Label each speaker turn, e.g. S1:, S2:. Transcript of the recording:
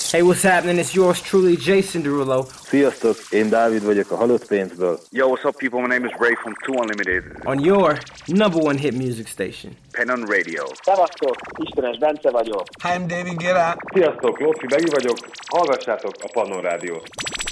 S1: Hey, what's happening? It's yours truly, Jason Derulo.
S2: Sziasztok, én Dávid vagyok a Halott Pénzből.
S3: Yo, what's up, people? My name is Ray from Two Unlimited.
S1: On your number one hit music station.
S3: Pennon Radio.
S4: Szevasztok, Istenes Bence vagyok.
S5: Hi, I'm David Guetta.
S6: Sziasztok, Lófi Begi vagyok. Hallgassátok a Pannon Rádiót.